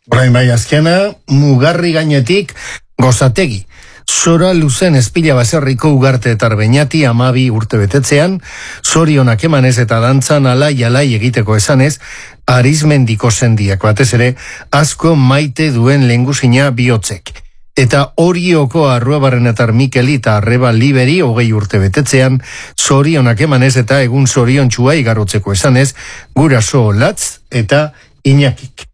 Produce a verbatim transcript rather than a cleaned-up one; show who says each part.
Speaker 1: Orain bai azkena, Mugarri gainetik Gozategi. Zora luzen espila baserriko ugarte eta arbeñati amabi urte betetzean, zorionak emanez eta dantzan alai alai egiteko esanez, Arizmendiko sendiak batez ere, asko maite duen lehengusina bihotzek. Eta Orioko Arruabarrenetar Mikeli eta Arreba Liberi hogei urte betetzean, zorionak emanez eta egun zorion txua igarotzeko esanez, guraso Latz eta Iñakik.